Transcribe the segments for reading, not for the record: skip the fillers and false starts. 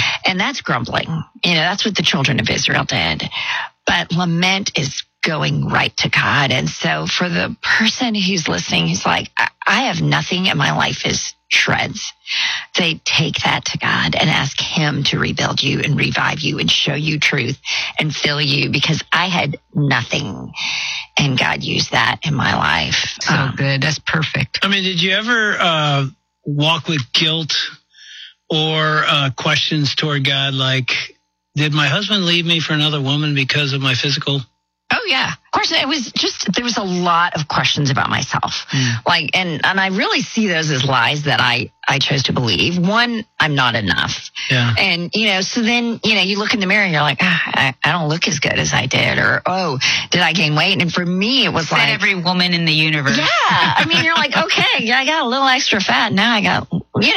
And that's grumbling. That's what the children of Israel did. But lament is going right to God. And so for the person who's listening, who's like, I have nothing and my life is shreds, they take that to God and ask him to rebuild you and revive you and show you truth and fill you, because I had nothing and God used that in my life. So good. That's perfect. I mean, did you ever walk with guilt or questions toward God, like, did my husband leave me for another woman because of my physical? Oh, yeah. Of course, there was a lot of questions about myself. And I really see those as lies that I chose to believe. One, I'm not enough. Yeah. And, so then, you look in the mirror and you're like, I don't look as good as I did. Or, oh, did I gain weight? And for me, it was like every woman in the universe. Yeah. I mean, you're like, okay, I got a little extra fat. Now I got,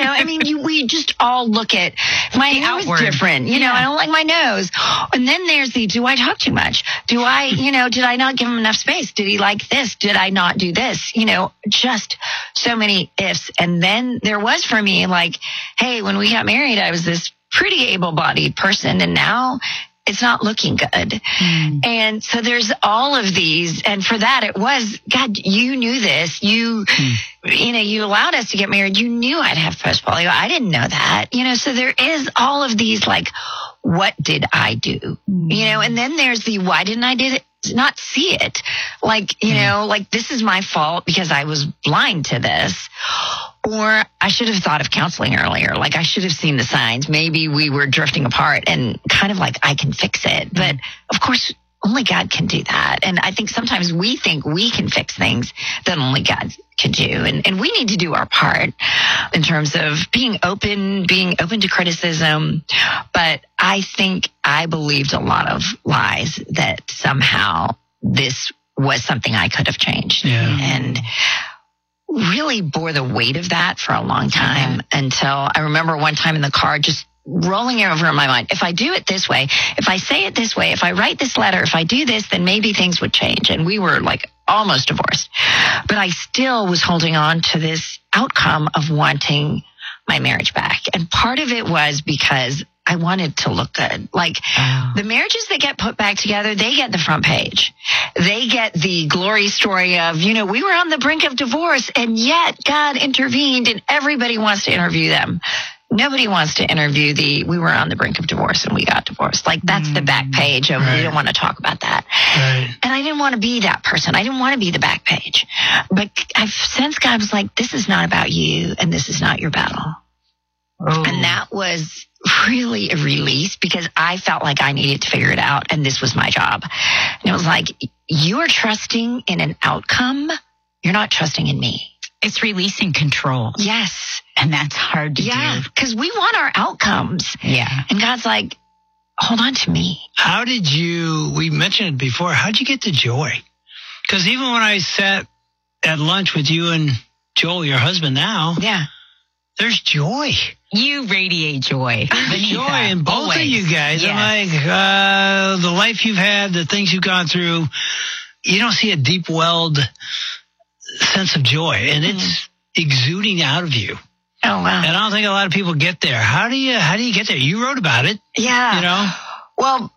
we just all look at my nose different. I don't like my nose. And then there's do I talk too much? Did I not give him enough space? Did he like this? Did I not do this? Just so many ifs. And then there was for me, like, hey, when we got married, I was this pretty able-bodied person, and now it's not looking good. And so there's all of these. And for that, it was, God, you knew this. You allowed us to get married. You knew I'd have post-polio. I didn't know that. So there is all of these, like, what did I do? And then there's the why didn't I not see it? Like, like, this is my fault because I was blind to this. Or I should have thought of counseling earlier. Like, I should have seen the signs. Maybe we were drifting apart and kind of like, I can fix it. But of course, only God can do that. And I think sometimes we think we can fix things that only God can do. And we need to do our part in terms of being open to criticism. But I think I believed a lot of lies that somehow this was something I could have changed. Yeah. And really bore the weight of that for a long time until I remember one time in the car just rolling it over in my mind. If I do it this way, if I say it this way, if I write this letter, if I do this, then maybe things would change. And we were like almost divorced. But I still was holding on to this outcome of wanting my marriage back. And part of it was because I wanted to look good. Like the marriages that get put back together, they get the front page. They get the glory story of, we were on the brink of divorce and yet God intervened and everybody wants to interview them. Nobody wants to interview we were on the brink of divorce and we got divorced. Like that's the back page of we don't want to talk about that. Right. And I didn't want to be that person. I didn't want to be the back page. But I've sensed God was like, this is not about you and this is not your battle. And that was really a release because I felt like I needed to figure it out and this was my job. And it was like, you are trusting in an outcome. You're not trusting in me. It's releasing control. Yes. And that's hard to do. Yeah, because we want our outcomes. Yeah. And God's like, hold on to me. How did we mentioned it before, how'd you get the joy? Because even when I sat at lunch with you and Joel, your husband now, there's joy. You radiate joy. There's joy in both of you guys. Yes. I'm like, the life you've had, the things you've gone through, you don't see a deep-welled sense of joy, and it's exuding out of you. Oh, wow. And I don't think a lot of people get there. How do you get there? You wrote about it. Yeah. Well,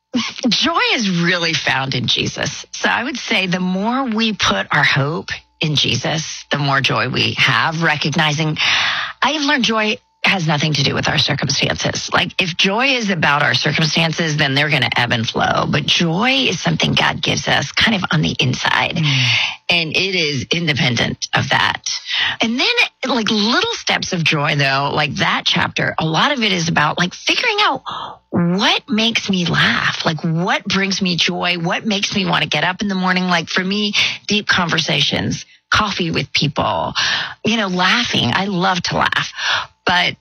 joy is really found in Jesus. So I would say the more we put our hope in Jesus, the more joy we have, recognizing I've learned joy has nothing to do with our circumstances. Like if joy is about our circumstances, then they're going to ebb and flow. But joy is something God gives us kind of on the inside. And it is independent of that. And then like little steps of joy though, like that chapter, a lot of it is about like figuring out what makes me laugh, like what brings me joy, what makes me want to get up in the morning. Like for me, deep conversations, coffee with people, laughing. I love to laugh. But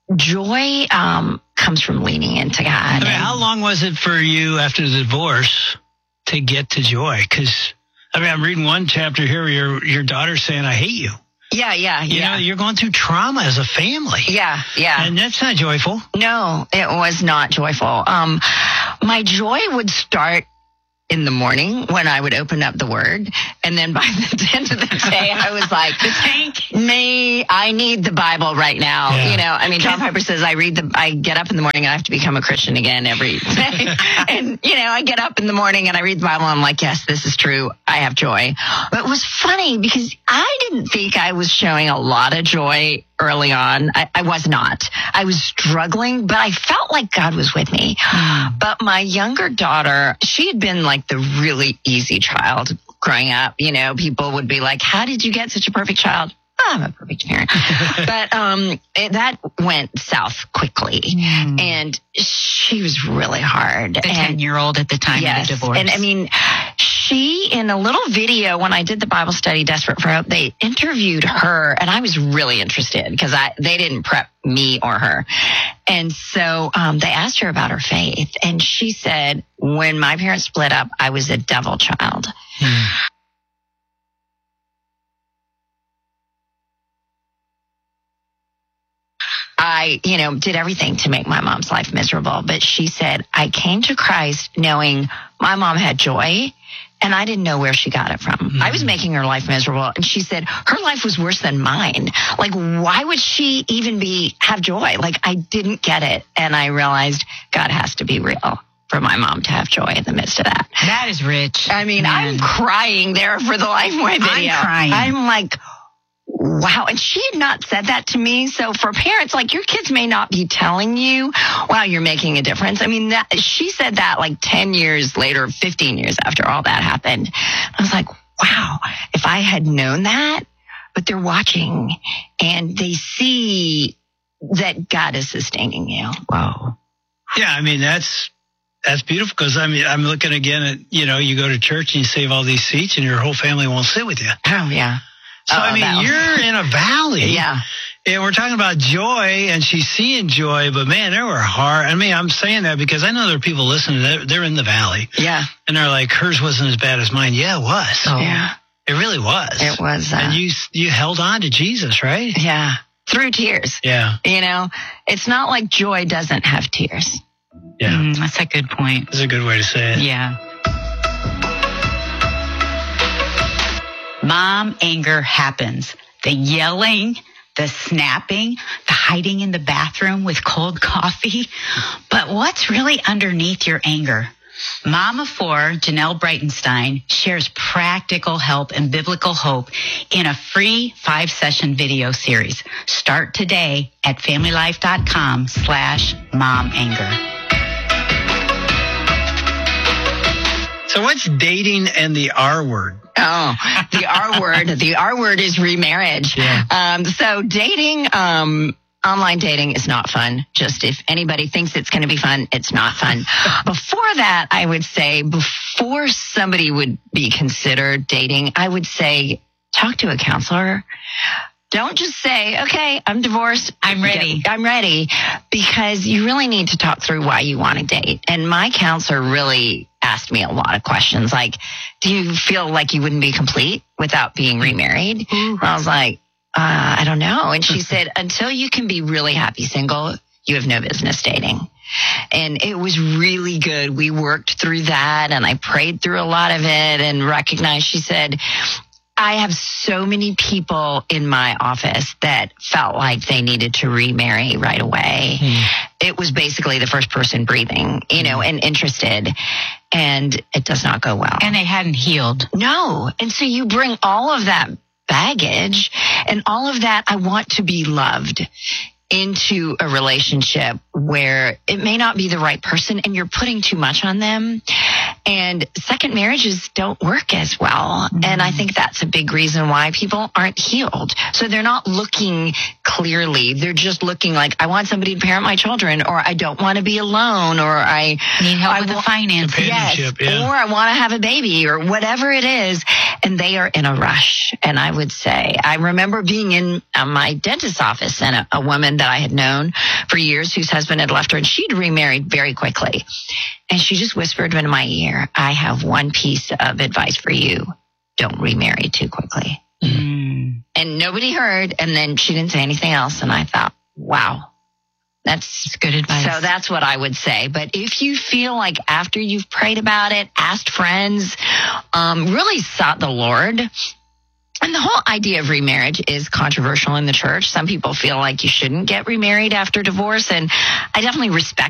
joy comes from leaning into God. I mean, how long was it for you after the divorce to get to joy? Because, I'm reading one chapter here where your daughter's saying, I hate you. Yeah. You're going through trauma as a family. Yeah. And that's not joyful. No, it was not joyful. My joy would start in the morning when I would open up the Word. And then by the end of the day, I was like, I need the Bible right now. Yeah. You know, I mean, John Piper says I get up in the morning and I have to become a Christian again every day. And, you know, I get up in the morning and I read the Bible and I'm like, yes, this is true. I have joy. But it was funny because I didn't think I was showing a lot of joy early on. I was not. I was struggling, but I felt like God was with me. But my younger daughter, she had been like the really easy child growing up. You know, people would be like, how did you get such a perfect child? I'm a perfect parent. But that went south quickly. And she was really hard. The 10-year-old at the time of the divorce. And I mean, she, in a little video, when I did the Bible study, Desperate for Hope, they interviewed her, and I was really interested because they didn't prep me or her. And so they asked her about her faith, and she said, when my parents split up, I was a devil child. I, you know, did everything to make my mom's life miserable. But she said, I came to Christ knowing my mom had joy, and I didn't know where she got it from. I was making her life miserable. And she said, her life was worse than mine. Like, why would she even have joy? Like, I didn't get it. And I realized God has to be real for my mom to have joy in the midst of that. That is rich. I mean, I'm crying there for the Lifeway video. I'm crying. I'm like, wow. And she had not said that to me. So for parents, like, your kids may not be telling you, wow, you're making a difference. I mean, she said that like 10 years later, 15 years after all that happened. I was like, wow, if I had known that, but they're watching and they see that God is sustaining you. Wow. Yeah. I mean, that's beautiful because I mean, I'm looking again at, you know, you go to church and you save all these seats and your whole family won't sit with you. Oh, yeah. So, I mean, you're in a valley. Yeah. And we're talking about joy, and she's seeing joy, but man, there were hard. I mean, I'm saying that because I know there are people listening, they're in the valley. Yeah. And they're like, hers wasn't as bad as mine. Yeah, it was. Oh. Yeah. It really was. It was. And you held on to Jesus, right? Yeah. Through tears. Yeah. You know, it's not like joy doesn't have tears. Yeah. That's a good point. That's a good way to say it. Yeah. Mom anger happens. The yelling, the snapping, the hiding in the bathroom with cold coffee. But what's really underneath your anger? Mom of 4, Janelle Breitenstein, shares practical help and biblical hope in a free 5-session video series. Start today at familylife.com/momanger. So what's dating and the R word? Oh, the R word. The R word is remarriage. Yeah. So dating, online dating is not fun. Just if anybody thinks it's going to be fun, it's not fun. Before that, I would say, before somebody would be considered dating, I would say, talk to a counselor. Don't just say, okay, I'm divorced. I'm ready. I'm ready. Because you really need to talk through why you want to date. And my counselor really asked me a lot of questions. Like, do you feel like you wouldn't be complete without being remarried? And I was like, I don't know. And she said, until you can be really happy single, you have no business dating. And it was really good. We worked through that and I prayed through a lot of it and recognized, she said, I have so many people in my office that felt like they needed to remarry right away. It was basically the first person breathing, you know, and interested. And it does not go well. And they hadn't healed. No. And so you bring all of that baggage and all of that, I want to be loved, into a relationship where it may not be the right person and you're putting too much on them. And second marriages don't work as well. And I think that's a big reason why people aren't healed. So they're not looking clearly. They're just looking like, I want somebody to parent my children, or I don't want to be alone, or I need help with the finances. Yes, yeah. Or I want to have a baby, or whatever it is. And they are in a rush. And I would say, I remember being in my dentist's office and a woman that I had known for years whose husband had left her, and she'd remarried very quickly. And she just whispered in my ear, I have one piece of advice for you. Don't remarry too quickly. And nobody heard. And then she didn't say anything else. And I thought, wow, That's good advice. So that's what I would say. But if you feel like after you've prayed about it, asked friends, really sought the Lord, and the whole idea of remarriage is controversial in the church. Some people feel like you shouldn't get remarried after divorce, and I definitely respect